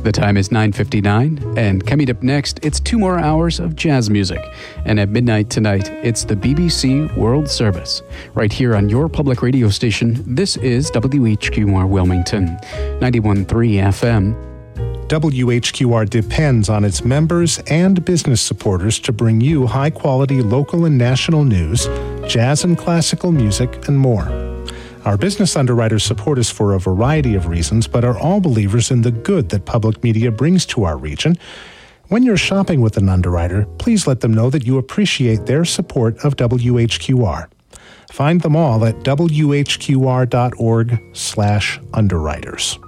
The time is 9:59, and coming up next, it's 2 more hours of jazz music. And at midnight tonight, it's the BBC World Service. Right here on your public radio station, this is WHQR Wilmington, 91.3 FM. WHQR depends on its members and business supporters to bring you high-quality local and national news, jazz and classical music, and more. Our business underwriters support us for a variety of reasons, but are all believers in the good that public media brings to our region. When you're shopping with an underwriter, please let them know that you appreciate their support of WHQR. Find them all at whqr.org/underwriters.